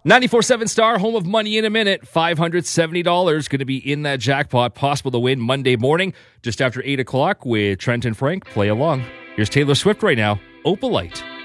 94.7 Star, home of Money in a Minute. $570 going to be in that jackpot. Possible to win Monday morning, just after 8 o'clock with Trent and Frank. Play along. Here's Taylor Swift right now, Opalite.